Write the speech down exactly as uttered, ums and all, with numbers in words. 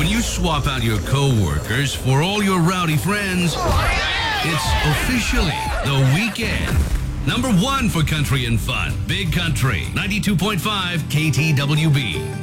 When you swap out your co-workers for all your rowdy friends, it's officially the weekend. Number one for country and fun. Big Country, ninety-two point five K T W B.